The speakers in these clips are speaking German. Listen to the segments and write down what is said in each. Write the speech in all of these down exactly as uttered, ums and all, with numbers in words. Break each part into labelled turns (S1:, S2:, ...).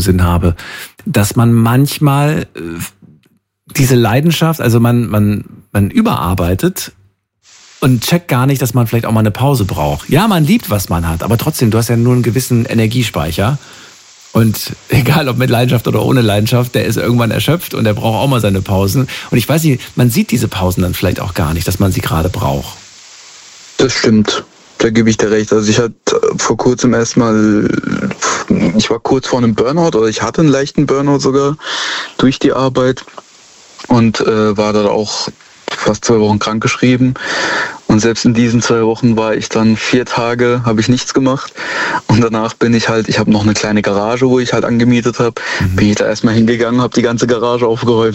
S1: Sinn habe, dass man manchmal äh, diese Leidenschaft, also man, man, man überarbeitet und checkt gar nicht, dass man vielleicht auch mal eine Pause braucht. Ja, man liebt, was man hat, aber trotzdem, du hast ja nur einen gewissen Energiespeicher. Und egal, ob mit Leidenschaft oder ohne Leidenschaft, der ist irgendwann erschöpft und der braucht auch mal seine Pausen. Und ich weiß nicht, man sieht diese Pausen dann vielleicht auch gar nicht, dass man sie gerade braucht.
S2: Das stimmt. Da gebe ich dir recht. Also ich hatte vor kurzem erstmal, ich war kurz vor einem Burnout oder ich hatte einen leichten Burnout sogar durch die Arbeit und äh, war da auch fast zwei Wochen krankgeschrieben. Und selbst in diesen zwei Wochen war ich dann vier Tage, habe ich nichts gemacht. Und danach bin ich halt, ich habe noch eine kleine Garage, wo ich halt angemietet habe, mhm. bin ich da erstmal hingegangen, habe die ganze Garage aufgeräumt.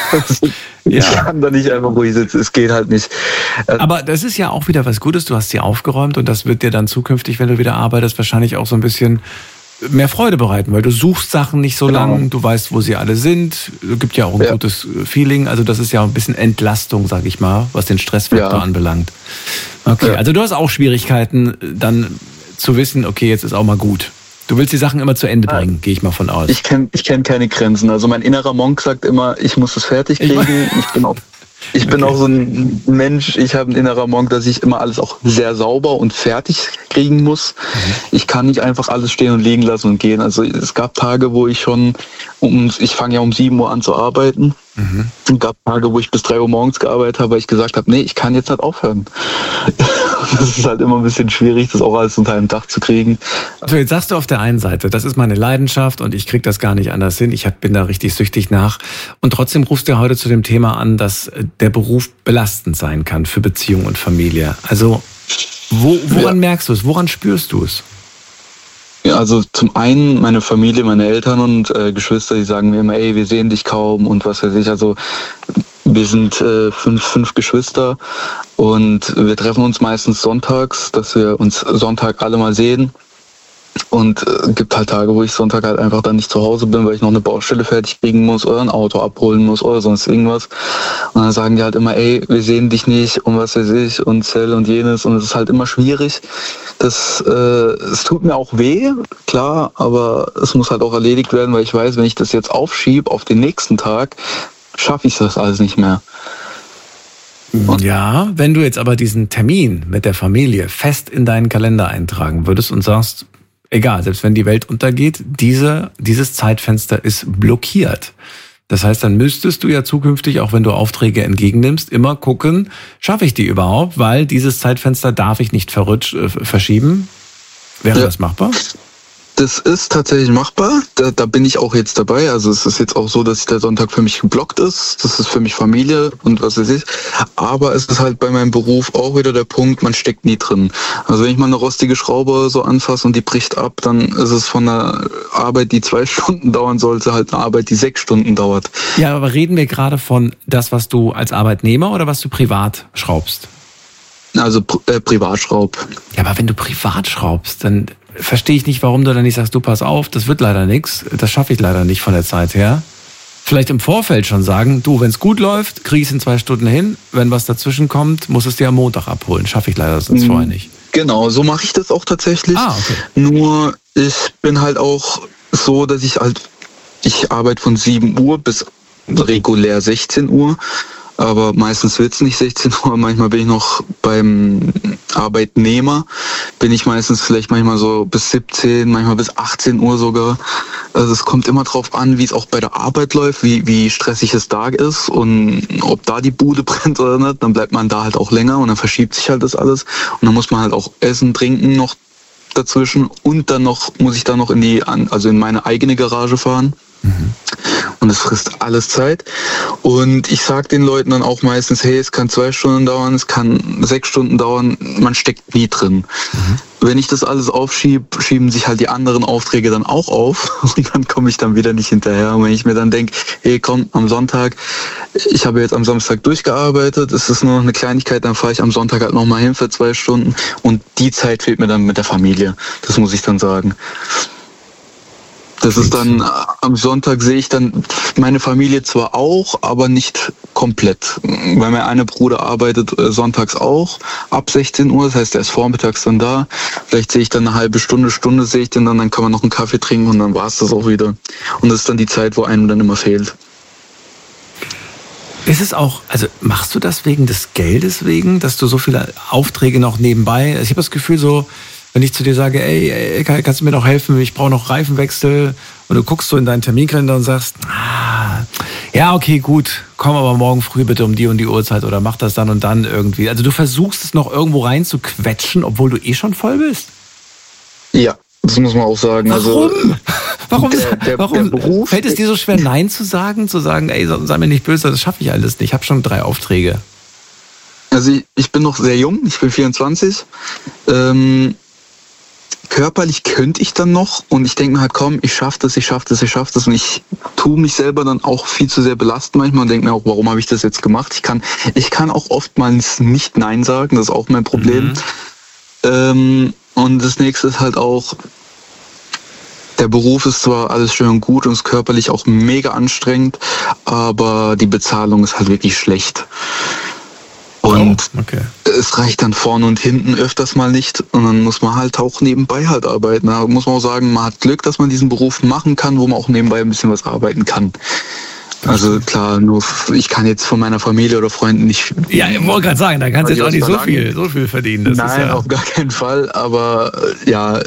S2: Ich ja. kann da nicht einfach, wo ich sitze, es geht halt nicht.
S1: Aber das ist ja auch wieder was Gutes, du hast sie aufgeräumt und das wird dir dann zukünftig, wenn du wieder arbeitest, wahrscheinlich auch so ein bisschen mehr Freude bereiten, weil du suchst Sachen nicht so genau. lang, du weißt, wo sie alle sind, gibt ja auch ein ja. gutes Feeling, also das ist ja ein bisschen Entlastung, sag ich mal, was den Stressfaktor ja. anbelangt. Okay, ja. also du hast auch Schwierigkeiten, dann zu wissen, okay, jetzt ist auch mal gut. Du willst die Sachen immer zu Ende bringen, ja. gehe ich mal von aus.
S2: Ich kenne ich kenn keine Grenzen, also mein innerer Monk sagt immer, ich muss es fertig kriegen, ich, ich bin auch Ich bin okay. auch so ein Mensch, ich habe einen inneren Monk, dass ich immer alles auch sehr sauber und fertig kriegen muss. Mhm. Ich kann nicht einfach alles stehen und liegen lassen und gehen. Also es gab Tage, wo ich schon, um, ich fange ja um sieben Uhr an zu arbeiten. Mhm. Es gab Tage, wo ich bis drei Uhr morgens gearbeitet habe, weil ich gesagt habe, nee, ich kann jetzt halt aufhören. Das ist halt immer ein bisschen schwierig, das auch alles unter einem Dach zu kriegen.
S1: Also jetzt sagst du auf der einen Seite, das ist meine Leidenschaft und ich kriege das gar nicht anders hin. Ich bin da richtig süchtig nach. Und trotzdem rufst du ja heute zu dem Thema an, dass der Beruf belastend sein kann für Beziehung und Familie. Also wo, woran ja. merkst du es? Woran spürst du es?
S2: Ja, also zum einen meine Familie, meine Eltern und äh, Geschwister, die sagen mir immer, ey, wir sehen dich kaum und was weiß ich. Also wir sind äh, fünf, fünf Geschwister und wir treffen uns meistens sonntags, dass wir uns Sonntag alle mal sehen. Und es äh, gibt halt Tage, wo ich Sonntag halt einfach dann nicht zu Hause bin, weil ich noch eine Baustelle fertig kriegen muss oder ein Auto abholen muss oder sonst irgendwas. Und dann sagen die halt immer, ey, wir sehen dich nicht und was weiß ich und Zell und jenes. Und es ist halt immer schwierig. Das, äh, es tut mir auch weh, klar, aber es muss halt auch erledigt werden, weil ich weiß, wenn ich das jetzt aufschiebe auf den nächsten Tag, schaffe ich das alles nicht mehr.
S1: Und ja, wenn du jetzt aber diesen Termin mit der Familie fest in deinen Kalender eintragen würdest und sagst, egal, selbst wenn die Welt untergeht, diese, dieses Zeitfenster ist blockiert. Das heißt, dann müsstest du ja zukünftig, auch wenn du Aufträge entgegennimmst, immer gucken, schaffe ich die überhaupt, weil dieses Zeitfenster darf ich nicht verrutsch, äh, verschieben. Wäre ja. das machbar?
S2: Das ist tatsächlich machbar. Da, da bin ich auch jetzt dabei. Also es ist jetzt auch so, dass der Sonntag für mich geblockt ist. Das ist für mich Familie und was weiß ich. Aber es ist halt bei meinem Beruf auch wieder der Punkt, man steckt nie drin. Also wenn ich mal eine rostige Schraube so anfasse und die bricht ab, dann ist es von einer Arbeit, die zwei Stunden dauern sollte, halt eine Arbeit, die sechs Stunden dauert.
S1: Ja, aber reden wir gerade von das, was du als Arbeitnehmer oder was du privat schraubst?
S2: Also äh, Privatschraub.
S1: Ja, aber wenn du privat schraubst, dann verstehe ich nicht, warum du dann nicht sagst, du pass auf, das wird leider nichts, das schaffe ich leider nicht von der Zeit her. Vielleicht im Vorfeld schon sagen, du, wenn es gut läuft, krieg ich es in zwei Stunden hin, wenn was dazwischen kommt, muss es dir am Montag abholen, schaffe ich leider sonst vorher nicht.
S2: Genau, so mache ich das auch tatsächlich.
S1: Ah, okay.
S2: Nur ich bin halt auch so, dass ich halt, ich arbeite von sieben Uhr bis regulär sechzehn Uhr. Aber meistens wird's nicht sechzehn Uhr, manchmal bin ich noch beim Arbeitnehmer, bin ich meistens vielleicht manchmal so bis siebzehn, manchmal bis achtzehn Uhr sogar. Also es kommt immer drauf an, wie es auch bei der Arbeit läuft, wie, wie stressig es da ist und ob da die Bude brennt oder nicht, dann bleibt man da halt auch länger und dann verschiebt sich halt das alles und dann muss man halt auch essen, trinken noch dazwischen und dann noch, muss ich dann noch in die, also in meine eigene Garage fahren. Mhm. Und es frisst alles Zeit. Und ich sage den Leuten dann auch meistens, hey, es kann zwei Stunden dauern, es kann sechs Stunden dauern, man steckt nie drin. Mhm. Wenn ich das alles aufschiebe, schieben sich halt die anderen Aufträge dann auch auf und dann komme ich dann wieder nicht hinterher. Und wenn ich mir dann denke, hey komm, am Sonntag, ich habe jetzt am Samstag durchgearbeitet, es ist nur noch eine Kleinigkeit, dann fahre ich am Sonntag halt nochmal hin für zwei Stunden und die Zeit fehlt mir dann mit der Familie. Das muss ich dann sagen. Das ist dann, am Sonntag sehe ich dann meine Familie zwar auch, aber nicht komplett. Weil mein einer Bruder arbeitet sonntags auch ab sechzehn Uhr, das heißt, er ist vormittags dann da. Vielleicht sehe ich dann eine halbe Stunde, Stunde sehe ich den dann, dann kann man noch einen Kaffee trinken und dann war es das auch wieder. Und das ist dann die Zeit, wo einem dann immer fehlt.
S1: Ist es auch, also machst du das wegen des Geldes wegen, dass du so viele Aufträge noch nebenbei, also ich habe das Gefühl so, wenn ich zu dir sage, ey, ey kannst du mir noch helfen, ich brauche noch Reifenwechsel und du guckst so in deinen Terminkalender und sagst, ah, ja, okay, gut, komm aber morgen früh bitte um die und die Uhrzeit oder mach das dann und dann irgendwie. Also du versuchst es noch irgendwo rein zu quetschen, obwohl du eh schon voll bist?
S2: Ja, das muss man auch sagen.
S1: Warum?
S2: Also,
S1: warum
S2: der, der,
S1: warum
S2: der Beruf,
S1: fällt es dir so schwer, Nein zu sagen? Zu sagen, ey, sei mir nicht böse, das schaffe ich alles nicht. Ich habe schon drei Aufträge.
S2: Also ich, ich bin noch sehr jung, ich bin vierundzwanzig. Ähm, körperlich könnte ich dann noch und ich denke mir halt, komm, ich schaffe das, ich schaffe das, ich schaffe das und ich tue mich selber dann auch viel zu sehr belasten manchmal und denke mir auch, warum habe ich das jetzt gemacht? Ich kann, ich kann auch oftmals nicht Nein sagen, das ist auch mein Problem. Mhm. Ähm, und das nächste ist halt auch, der Beruf ist zwar alles schön und gut und ist körperlich auch mega anstrengend, aber die Bezahlung ist halt wirklich schlecht. Und
S1: oh, okay.
S2: Es reicht dann vorne und hinten öfters mal nicht und dann muss man halt auch nebenbei halt arbeiten. Da muss man auch sagen, man hat Glück, dass man diesen Beruf machen kann, wo man auch nebenbei ein bisschen was arbeiten kann. Also klar, nur ich kann jetzt von meiner Familie oder Freunden nicht...
S1: Ja, ich wollte gerade sagen, da kannst du jetzt auch nicht so viel, so viel verdienen. Das
S2: Nein,
S1: ist ja
S2: auf gar keinen Fall, aber ja...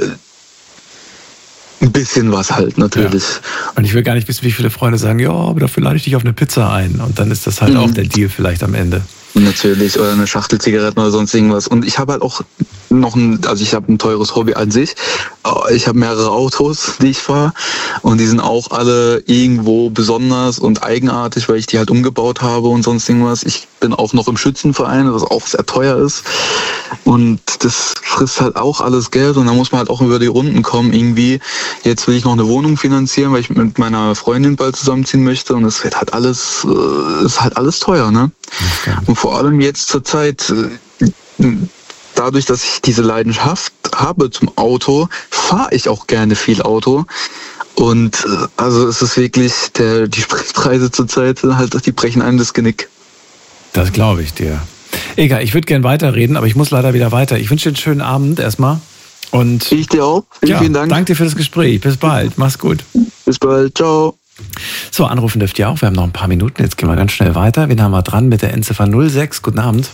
S2: Ein bisschen was halt, natürlich.
S1: Ja. Und ich will gar nicht wissen, wie viele Freunde sagen, ja, aber dafür lade ich dich auf eine Pizza ein. Und dann ist das halt mhm. auch der Deal vielleicht am Ende.
S2: Natürlich, oder eine Schachtel Zigaretten oder sonst irgendwas. Und ich habe halt auch noch ein, also ich habe ein teures Hobby an sich. Ich habe mehrere Autos, die ich fahre. Und die sind auch alle irgendwo besonders und eigenartig, weil ich die halt umgebaut habe und sonst irgendwas. Ich bin auch noch im Schützenverein, was auch sehr teuer ist. Und das frisst halt auch alles Geld. Und da muss man halt auch über die Runden kommen irgendwie. Jetzt will ich noch eine Wohnung finanzieren, weil ich mit meiner Freundin bald zusammenziehen möchte. Und es wird halt alles, ist halt alles teuer, ne? Okay. Und vor allem jetzt zur Zeit, dadurch, dass ich diese Leidenschaft habe zum Auto, fahre ich auch gerne viel Auto. Und also es ist wirklich, der, die Spritpreise zur Zeit, halt, die brechen einem das Genick.
S1: Das glaube ich dir. Egal, ich würde gern weiterreden, aber ich muss leider wieder weiter. Ich wünsche dir einen schönen Abend erstmal. Und
S2: ich dir auch. Vielen,
S1: ja,
S2: vielen Dank.
S1: Danke dir für das Gespräch. Bis bald. Mach's gut.
S2: Bis bald. Ciao.
S1: So, anrufen dürft ihr auch. Wir haben noch ein paar Minuten. Jetzt gehen wir ganz schnell weiter. Wen haben wir dran mit der Endziffer null sechs? Guten Abend.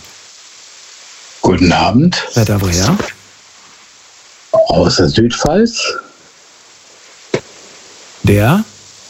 S3: Guten Abend.
S1: Wer da woher?
S3: Aus der Südpfalz.
S1: Der?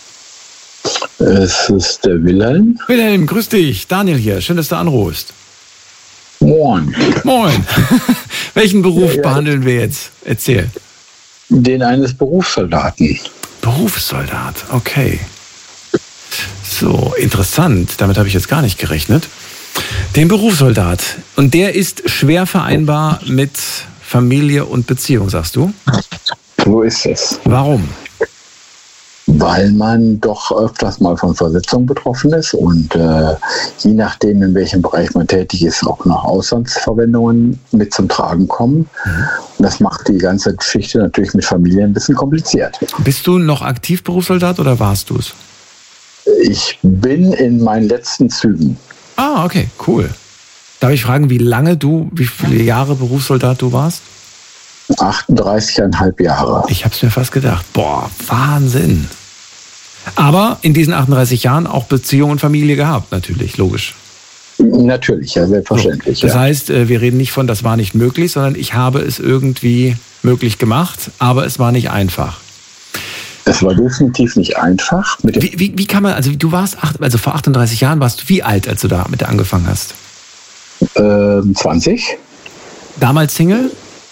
S3: Es ist der Wilhelm.
S1: Wilhelm, grüß dich. Daniel hier. Schön, dass du anrufst.
S3: Moin.
S1: Moin. Welchen Beruf
S3: ja, ja.
S1: behandeln wir jetzt? Erzähl.
S3: Den eines Berufssoldaten.
S1: Berufssoldat, okay. So, interessant. Damit habe ich jetzt gar nicht gerechnet. Den Berufssoldat. Und der ist schwer vereinbar mit Familie und Beziehung, sagst du?
S3: So ist es.
S1: Warum?
S3: Weil man doch öfters mal von Versetzung betroffen ist und äh, je nachdem, in welchem Bereich man tätig ist, auch noch Auslandsverwendungen mit zum Tragen kommen. Mhm. Und das macht die ganze Geschichte natürlich mit Familie ein bisschen kompliziert.
S1: Bist du noch aktiv Berufssoldat oder warst du es?
S3: Ich bin in meinen letzten Zügen.
S1: Ah, okay, cool. Darf ich fragen, wie lange du, wie viele Jahre Berufssoldat du warst?
S3: achtunddreißig Komma fünf Jahre.
S1: Ich habe es mir fast gedacht. Boah, Wahnsinn. Aber in diesen achtunddreißig Jahren auch Beziehung und Familie gehabt, natürlich, logisch.
S3: Natürlich, ja, selbstverständlich.
S1: So, das
S3: ja.
S1: heißt, wir reden nicht von, das war nicht möglich, sondern ich habe es irgendwie möglich gemacht, aber es war nicht einfach.
S3: Es war definitiv nicht einfach. Mit
S1: wie, wie, wie kann man, also du warst, acht, also vor achtunddreißig Jahren warst du wie alt, als du da mit angefangen hast?
S3: Ähm, zwanzig.
S1: Damals Single?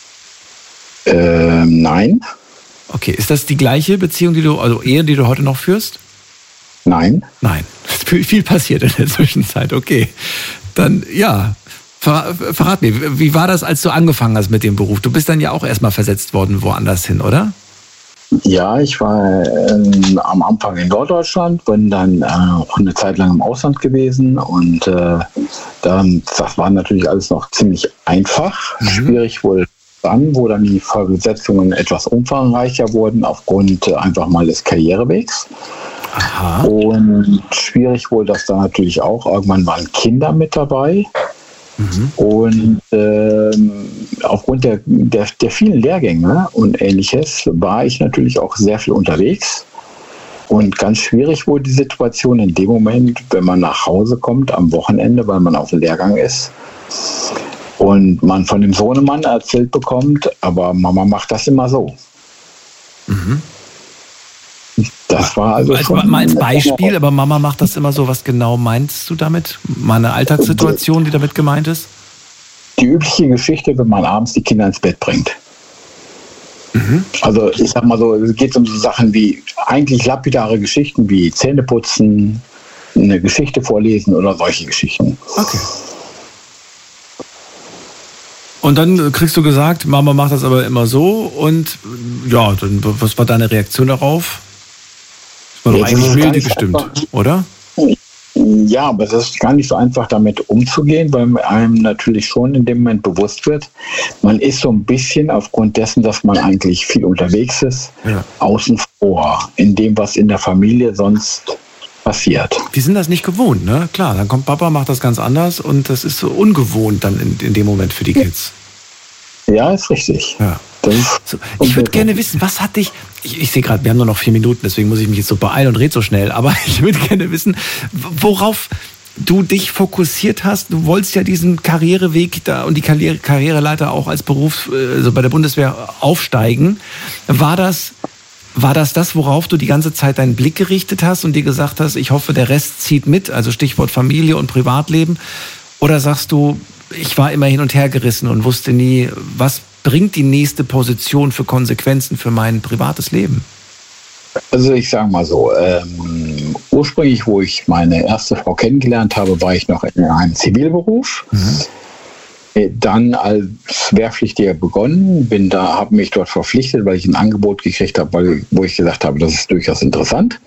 S3: Ähm, nein.
S1: Okay, ist das die gleiche Beziehung, die du, also Ehe, die du heute noch führst?
S3: Nein.
S1: Nein. Viel passiert in der Zwischenzeit, okay. Dann, ja, ver, verrat mir, wie war das, als du angefangen hast mit dem Beruf? Du bist dann ja auch erstmal versetzt worden woanders hin, oder?
S3: Ja, ich war ähm, am Anfang in Norddeutschland, bin dann äh, auch eine Zeit lang im Ausland gewesen und äh, dann, das war natürlich alles noch ziemlich einfach, mhm. schwierig wohl an, wo dann die Versetzungen etwas umfangreicher wurden aufgrund einfach mal des Karrierewegs.
S1: Aha.
S3: Und schwierig wurde das dann natürlich auch. Irgendwann waren Kinder mit dabei. Mhm. Und ähm, aufgrund der, der, der vielen Lehrgänge und Ähnliches war ich natürlich auch sehr viel unterwegs. Und ganz schwierig wurde die Situation in dem Moment, wenn man nach Hause kommt am Wochenende, weil man auf dem Lehrgang ist. Und man von dem Sohnemann erzählt bekommt, aber Mama macht das immer so.
S1: Mhm.
S3: Das war also,
S1: also mal als Beispiel, aber Mama macht das immer so. Was genau meinst du damit? Mal eine Alltagssituation, die damit gemeint ist?
S3: Die übliche Geschichte, wenn man abends die Kinder ins Bett bringt. Mhm. Also ich sag mal so, es geht um so Sachen wie eigentlich lapidare Geschichten wie Zähneputzen, eine Geschichte vorlesen oder solche Geschichten.
S1: Okay. Und dann kriegst du gesagt, Mama macht das aber immer so und ja, dann was war deine Reaktion darauf? Das war doch eigentlich milde gestimmt, oder?
S3: Ja, aber es ist gar nicht so einfach, damit umzugehen, weil einem natürlich schon in dem Moment bewusst wird, man ist so ein bisschen aufgrund dessen, dass man eigentlich viel unterwegs ist, ja, außen vor, in dem, was in der Familie sonst passiert.
S1: Die sind das nicht gewohnt, ne? Klar, dann kommt Papa, macht das ganz anders und das ist so ungewohnt dann in, in dem Moment für die Kids.
S3: Ja, ist richtig.
S1: Ja. So, ich würde gerne wissen, was hat dich, ich, ich sehe gerade, wir haben nur noch vier Minuten, deswegen muss ich mich jetzt so beeilen und rede so schnell, aber ich würde gerne wissen, worauf du dich fokussiert hast. Du wolltest ja diesen Karriereweg da und die Karriere, Karriereleiter auch als Beruf, also bei der Bundeswehr aufsteigen. War das, war das das, worauf du die ganze Zeit deinen Blick gerichtet hast und dir gesagt hast, ich hoffe, der Rest zieht mit, also Stichwort Familie und Privatleben? Oder sagst du, ich war immer hin und her gerissen und wusste nie, was bringt die nächste Position für Konsequenzen für mein privates Leben?
S3: Also ich sage mal so, ähm, ursprünglich, wo ich meine erste Frau kennengelernt habe, war ich noch in einem Zivilberuf. Mhm. Dann als Wehrpflichtiger begonnen, bin da, habe mich dort verpflichtet, weil ich ein Angebot gekriegt habe, weil, wo ich gesagt habe, das ist durchaus interessant.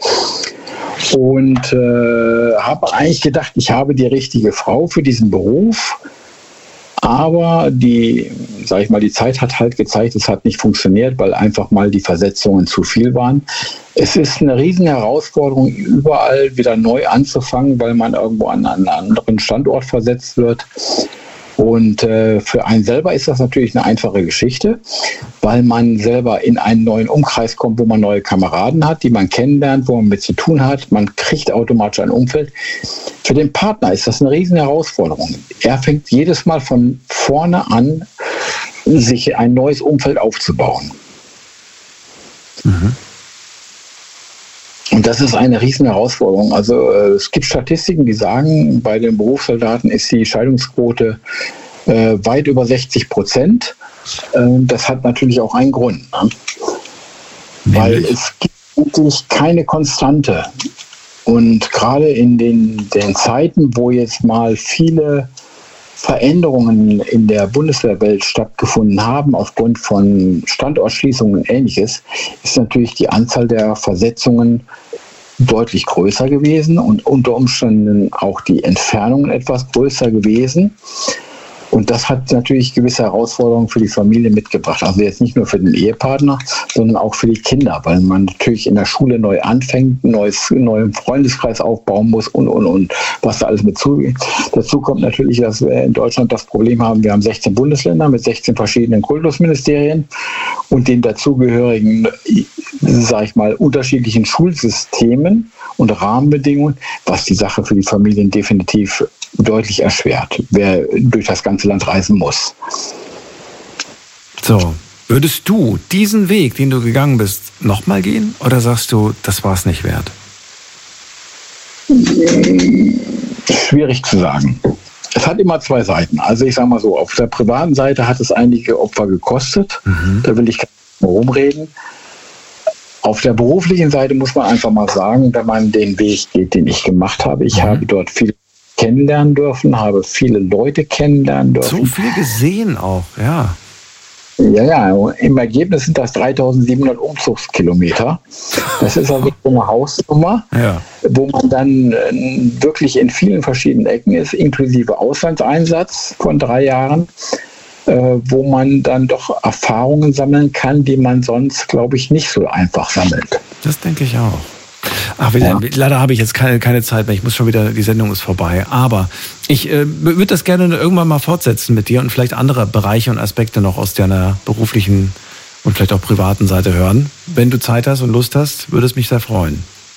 S3: Und äh, habe eigentlich gedacht, ich habe die richtige Frau für diesen Beruf. Aber die, sag ich mal, die Zeit hat halt gezeigt, es hat nicht funktioniert, weil einfach mal die Versetzungen zu viel waren. Es ist eine riesen Herausforderung, überall wieder neu anzufangen, weil man irgendwo an einen anderen Standort versetzt wird. Und äh, für einen selber ist das natürlich eine einfache Geschichte, weil man selber in einen neuen Umkreis kommt, wo man neue Kameraden hat, die man kennenlernt, wo man mit zu tun hat. Man kriegt automatisch ein Umfeld. Für den Partner ist das eine riesen Herausforderung. Er fängt jedes Mal von vorne an, sich ein neues Umfeld aufzubauen. Mhm. Und das ist eine riesen Herausforderung. Also äh, es gibt Statistiken, die sagen, bei den Berufssoldaten ist die Scheidungsquote äh, weit über sechzig Prozent. Äh, das hat natürlich auch einen Grund. Ne? Weil es gibt wirklich keine Konstante. Und gerade in den, den Zeiten, wo jetzt mal viele Veränderungen in der Bundeswehrwelt stattgefunden haben, aufgrund von Standortschließungen und Ähnliches, ist natürlich die Anzahl der Versetzungen deutlich größer gewesen und unter Umständen auch die Entfernungen etwas größer gewesen. Und das hat natürlich gewisse Herausforderungen für die Familie mitgebracht. Also jetzt nicht nur für den Ehepartner, sondern auch für die Kinder, weil man natürlich in der Schule neu anfängt, einen neuen Freundeskreis aufbauen muss und, und, und, was da alles mit zugeht. Dazu kommt natürlich, dass wir in Deutschland das Problem haben, wir haben sechzehn Bundesländer mit sechzehn verschiedenen Kultusministerien und den dazugehörigen, sage ich mal, unterschiedlichen Schulsystemen und Rahmenbedingungen, was die Sache für die Familien definitiv deutlich erschwert, wer durch das ganze Land reisen muss.
S1: So, würdest du diesen Weg, den du gegangen bist, nochmal gehen? Oder sagst du, das war es nicht wert?
S3: Schwierig zu sagen. Es hat immer zwei Seiten. Also ich sage mal so, auf der privaten Seite hat es einige Opfer gekostet. Mhm. Da will ich gar nicht mehr rumreden. Auf der beruflichen Seite muss man einfach mal sagen, wenn man den Weg geht, den ich gemacht habe, ich mhm. habe dort viel kennenlernen dürfen, habe viele Leute kennenlernen dürfen.
S1: So viel gesehen auch, ja.
S3: Ja, ja, im Ergebnis sind das dreitausendsiebenhundert Umzugskilometer. Das ist also eine Hausnummer, ja, wo man dann wirklich in vielen verschiedenen Ecken ist, inklusive Auslandseinsatz von drei Jahren. äh, wo man dann doch Erfahrungen sammeln kann, die man sonst, glaube ich, nicht so einfach sammelt.
S1: Das denke ich auch. Ach, wir, ja. Leider habe ich jetzt keine, keine Zeit mehr. Ich muss schon wieder, die Sendung ist vorbei. Aber ich äh, würde das gerne irgendwann mal fortsetzen mit dir und vielleicht andere Bereiche und Aspekte noch aus deiner beruflichen und vielleicht auch privaten Seite hören. Wenn du Zeit hast und Lust hast, würde es mich sehr freuen.